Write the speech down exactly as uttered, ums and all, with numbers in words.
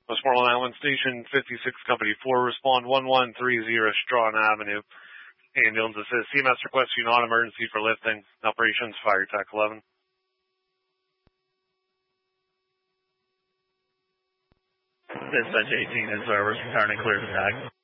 Westmoreland Island Station, fifty-six Company four, respond one one three zero Strawn Avenue. Ambulance assist. C M S requesting non-emergency for lifting. Operations, Fire Tech eleven. Dispatch eighteen is service, returning clear to tag.